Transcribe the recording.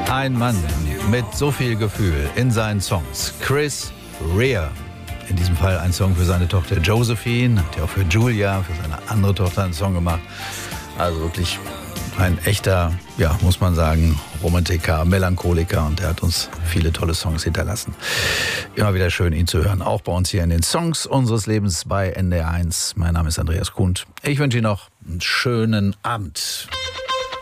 Ein Mann mit so viel Gefühl in seinen Songs. Chris Rea. In diesem Fall ein Song für seine Tochter Josephine. Hat ja auch für Julia, für seine andere Tochter einen Song gemacht. Also wirklich ein echter, ja, muss man sagen, Romantiker, Melancholiker. Und er hat uns viele tolle Songs hinterlassen. Immer wieder schön, ihn zu hören. Auch bei uns hier in den Songs unseres Lebens bei NDR 1. Mein Name ist Andreas Kundt. Ich wünsche Ihnen noch einen schönen Abend.